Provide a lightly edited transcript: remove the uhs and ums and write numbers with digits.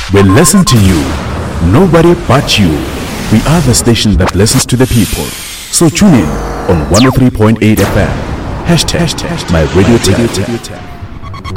We listen to you. Nobody but you. We are the station that listens to the people. So tune in on 103.8 FM. Hashtag my radio tag.